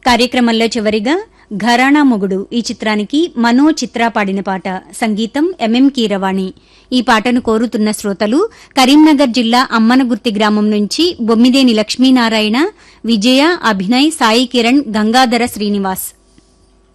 కార్యక్రమంలో చివరిగా ఘరానా మొగుడు ఈ చిత్రానికి మనో చిత్ర పాడిన పాట, సంగీతం ఎంఎం కీరవాణి. ఈ పాటను కోరుతున్న శ్రోతలు కరీంనగర్ జిల్లా అమ్మనగుర్తి గ్రామం నుంచి బొమ్మిదేని లక్ష్మీనారాయణ, విజయ, అభినయ్, సాయి కిరణ్, గంగాధర శ్రీనివాస్.